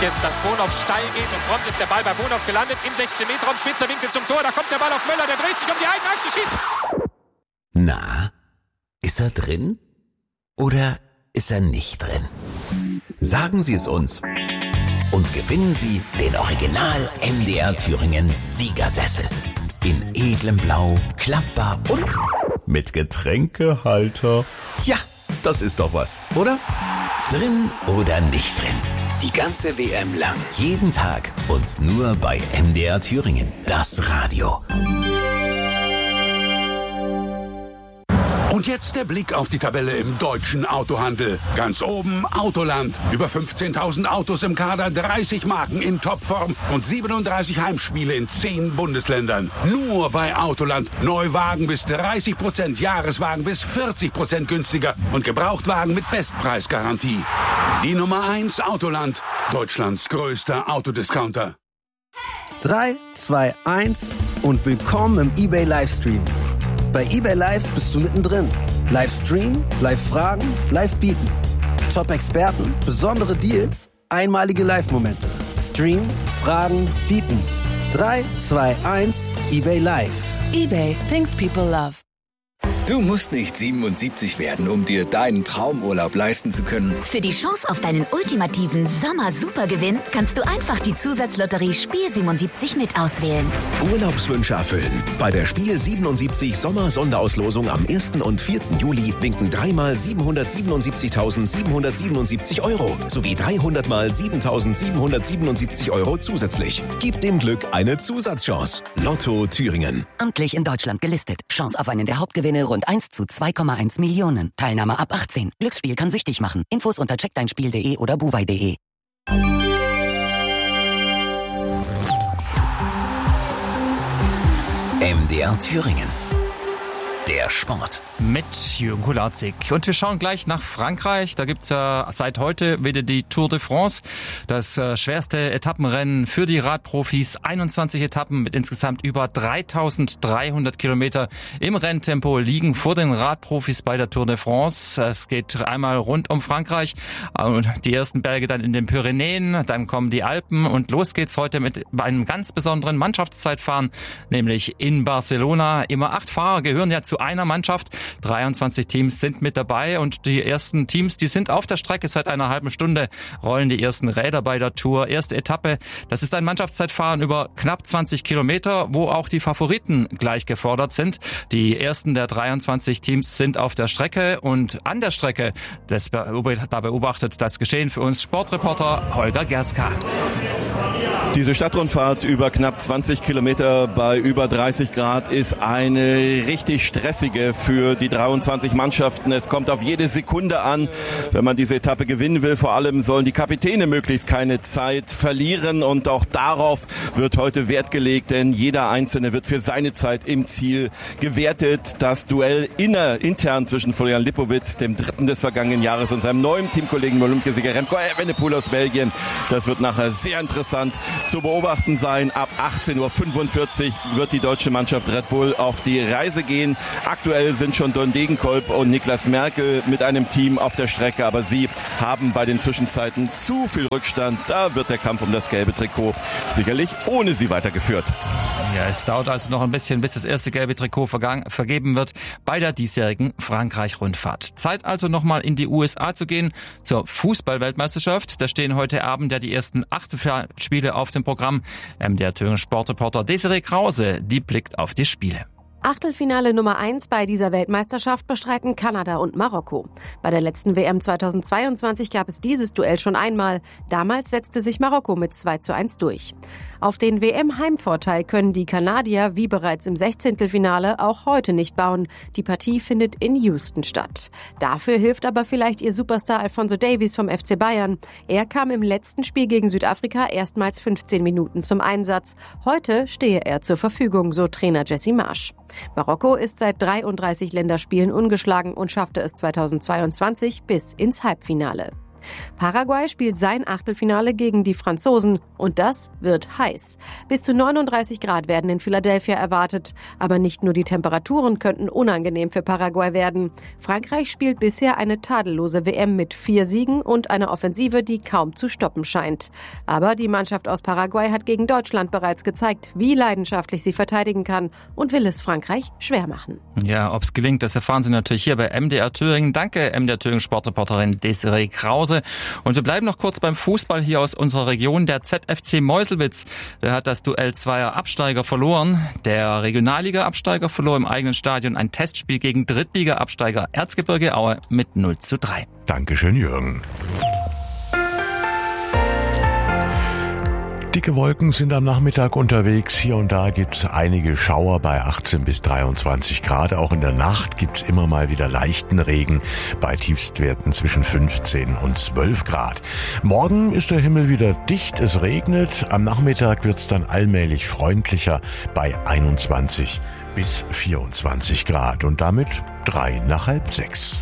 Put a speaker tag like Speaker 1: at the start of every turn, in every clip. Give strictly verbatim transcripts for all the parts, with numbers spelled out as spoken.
Speaker 1: jetzt, dass Bonhoff steil geht und prompt ist der Ball bei Bonhoff gelandet im sechzehn Meter Raum, spitzer Winkel zum Tor, da kommt der Ball auf Möller, der dreht sich um die eigene Achse, schießt.
Speaker 2: Na, ist er drin oder ist er nicht drin? Sagen Sie es uns und gewinnen Sie den Original M D R Thüringen Siegersessel. In edlem Blau, klappbar und mit Getränkehalter. Ja, das ist doch was, oder? Drin oder nicht drin? Die ganze W M lang, jeden Tag und nur bei M D R Thüringen, das Radio.
Speaker 3: Und jetzt der Blick auf die Tabelle im deutschen Autohandel. Ganz oben Autoland. Über fünfzehntausend Autos im Kader, dreißig Marken in Topform und siebenunddreißig Heimspiele in zehn Bundesländern. Nur bei Autoland. Neuwagen bis dreißig Prozent, Jahreswagen bis vierzig Prozent günstiger und Gebrauchtwagen mit Bestpreisgarantie. Die Nummer eins Autoland. Deutschlands größter Autodiscounter.
Speaker 4: drei, zwei, eins und willkommen im eBay Livestream. Bei eBay Live bist du mittendrin. Live streamen, live fragen, live bieten. Top-Experten, besondere Deals, einmalige Live-Momente. Streamen, fragen, bieten. drei, zwei, eins, eBay Live.
Speaker 5: eBay, things people love.
Speaker 6: Du musst nicht siebenundsiebzig werden, um dir deinen Traumurlaub leisten zu können.
Speaker 7: Für die Chance auf deinen ultimativen Sommer-Supergewinn kannst du einfach die Zusatzlotterie Spiel siebenundsiebzig mit auswählen.
Speaker 8: Urlaubswünsche erfüllen. Bei der Spiel siebenundsiebzig Sommer-Sonderauslosung am ersten und vierten Juli winken dreimal siebenhundertsiebenundsiebzigtausendsiebenhundertsiebenundsiebzig Euro sowie dreihundert mal siebentausendsiebenhundertsiebenundsiebzig Euro zusätzlich. Gib dem Glück eine Zusatzchance. Lotto Thüringen.
Speaker 9: Amtlich in Deutschland gelistet. Chance auf einen der Hauptgewinne rund eins zu zwei Komma eins Millionen. Teilnahme ab achtzehn. Glücksspiel kann süchtig machen. Infos unter check dein spiel punkt de oder buwei punkt de.
Speaker 2: M D R Thüringen. Der Sport.
Speaker 10: Mit Jürgen Kularzig. Und wir schauen gleich nach Frankreich. Da gibt's ja seit heute wieder die Tour de France. Das äh, schwerste Etappenrennen für die Radprofis. einundzwanzig Etappen mit insgesamt über dreitausenddreihundert Kilometer im Renntempo liegen vor den Radprofis bei der Tour de France. Es geht einmal rund um Frankreich. Und die ersten Berge dann in den Pyrenäen. Dann kommen die Alpen. Und los geht's heute mit einem ganz besonderen Mannschaftszeitfahren. Nämlich in Barcelona. Immer acht Fahrer gehören ja zu einer Mannschaft. dreiundzwanzig Teams sind mit dabei und die ersten Teams, die sind auf der Strecke. Seit einer halben Stunde rollen die ersten Räder bei der Tour. Erste Etappe, das ist ein Mannschaftszeitfahren über knapp zwanzig Kilometer, wo auch die Favoriten gleich gefordert sind. Die ersten der dreiundzwanzig Teams sind auf der Strecke und an der Strecke, das, da beobachtet das Geschehen für uns Sportreporter Holger Gerska.
Speaker 11: Diese Stadtrundfahrt über knapp zwanzig Kilometer bei über dreißig Grad ist eine richtig stressige für die dreiundzwanzig Mannschaften. Es kommt auf jede Sekunde an, wenn man diese Etappe gewinnen will. Vor allem sollen die Kapitäne möglichst keine Zeit verlieren und auch darauf wird heute Wert gelegt, denn jeder Einzelne wird für seine Zeit im Ziel gewertet. Das Duell inner, intern zwischen Florian Lipowitz, dem Dritten des vergangenen Jahres, und seinem neuen Teamkollegen Olympiasieger Remco Evenepoel aus Belgien, das wird nachher sehr interessant zu beobachten sein. Ab achtzehn Uhr fünfundvierzig wird die deutsche Mannschaft Red Bull auf die Reise gehen. Aktuell sind schon Don Degenkolb und Niklas Merkel mit einem Team auf der Strecke, aber sie haben bei den Zwischenzeiten zu viel Rückstand. Da wird der Kampf um das gelbe Trikot sicherlich ohne sie weitergeführt.
Speaker 10: Ja, es dauert also noch ein bisschen, bis das erste gelbe Trikot vergang, vergeben wird bei der diesjährigen Frankreich-Rundfahrt. Zeit also nochmal in die U S A zu gehen zur Fußball-Weltmeisterschaft. Da stehen heute Abend ja die ersten Achtelfinalspiele auf dem Programm. M D R Thüringen Sportreporter Desiree Krause, die blickt auf die Spiele.
Speaker 12: Achtelfinale Nummer eins bei dieser Weltmeisterschaft bestreiten Kanada und Marokko. Bei der letzten W M zweitausendzweiundzwanzig gab es dieses Duell schon einmal. Damals setzte sich Marokko mit zwei zu eins durch. Auf den W M-Heimvorteil können die Kanadier wie bereits im Sechzehntelfinale auch heute nicht bauen. Die Partie findet in Houston statt. Dafür hilft aber vielleicht ihr Superstar Alphonso Davies vom F C Bayern. Er kam im letzten Spiel gegen Südafrika erstmals fünfzehn Minuten zum Einsatz. Heute stehe er zur Verfügung, so Trainer Jesse Marsch. Marokko ist seit dreiunddreißig Länderspielen ungeschlagen und schaffte es zweitausendzweiundzwanzig bis ins Halbfinale. Paraguay spielt sein Achtelfinale gegen die Franzosen und das wird heiß. Bis zu neununddreißig Grad werden in Philadelphia erwartet. Aber nicht nur die Temperaturen könnten unangenehm für Paraguay werden. Frankreich spielt bisher eine tadellose W M mit vier Siegen und einer Offensive, die kaum zu stoppen scheint. Aber die Mannschaft aus Paraguay hat gegen Deutschland bereits gezeigt, wie leidenschaftlich sie verteidigen kann und will es Frankreich schwer machen.
Speaker 10: Ja, ob's gelingt, das erfahren Sie natürlich hier bei M D R Thüringen. Danke, M D R Thüringen Sportreporterin Desiree Krause. Und wir bleiben noch kurz beim Fußball hier aus unserer Region. Der Z F C Meuselwitz, der hat das Duell zweier Absteiger verloren. Der Regionalliga-Absteiger verlor im eigenen Stadion ein Testspiel gegen Drittliga-Absteiger Erzgebirge Aue mit null zu drei.
Speaker 13: Dankeschön, Jürgen. Dicke Wolken sind am Nachmittag unterwegs. Hier und da gibt's einige Schauer bei achtzehn bis dreiundzwanzig Grad. Auch in der Nacht gibt's immer mal wieder leichten Regen bei Tiefstwerten zwischen fünfzehn und zwölf Grad. Morgen ist der Himmel wieder dicht, es regnet. Am Nachmittag wird's dann allmählich freundlicher bei einundzwanzig bis vierundzwanzig Grad und damit drei nach halb sechs.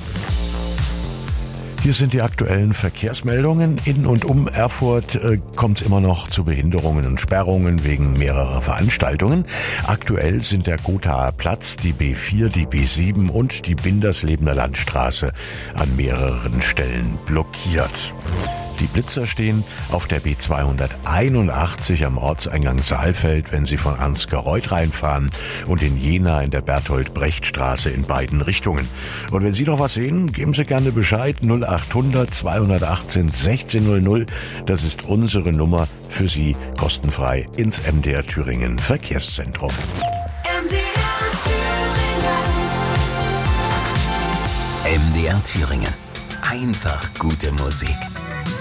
Speaker 13: Hier sind die aktuellen Verkehrsmeldungen. In und um Erfurt äh, kommt es immer noch zu Behinderungen und Sperrungen wegen mehrerer Veranstaltungen. Aktuell sind der Gothaer Platz, die B vier, die B sieben und die Binderslebener Landstraße an mehreren Stellen blockiert. Die Blitzer stehen auf der B zweihunderteinundachtzig am Ortseingang Saalfeld, wenn Sie von Ansgarreuth reinfahren, und in Jena in der Bertolt-Brecht-Straße in beiden Richtungen. Und wenn Sie noch was sehen, geben Sie gerne Bescheid. null achthundert zweihundertachtzehn sechzehn null null. Das ist unsere Nummer für Sie, kostenfrei ins M D R Thüringen Verkehrszentrum.
Speaker 2: M D R Thüringen. M D R Thüringen. Einfach gute Musik.